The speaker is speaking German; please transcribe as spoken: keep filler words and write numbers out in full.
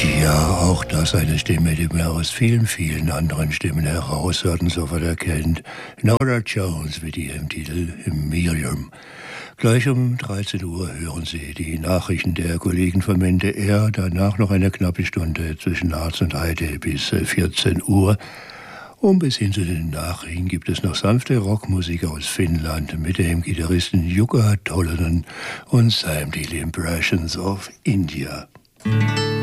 Ja, auch das eine Stimme, die man aus vielen, vielen anderen Stimmen heraushört und sofort erkennt. Norah Jones mit ihrem Titel Miriam. Gleich um dreizehn Uhr hören Sie die Nachrichten der Kollegen vom N D R. Danach noch eine knappe Stunde zwischen Harz und Heide bis vierzehn Uhr. Und bis hin zu den Nachrichten gibt es noch sanfte Rockmusik aus Finnland mit dem Gitarristen Jukka Tollonen und seinem Deal Impressions of India.